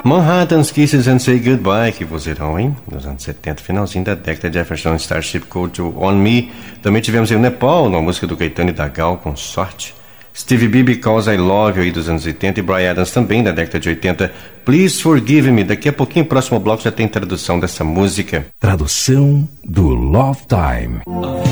Manhattan's Kisses and Say Goodbye, que vozeirão, hein? Nos anos 70, finalzinho da década, Jefferson Starship Code to On Me. Também tivemos aí o Nepal, uma música do Caetano e da Gal, com sorte. Stevie B, Because I Love You, aí dos anos 80, e Bryan Adams também, da década de 80. Please Forgive Me. Daqui a pouquinho, próximo bloco, já tem tradução dessa música. Tradução do Love Time.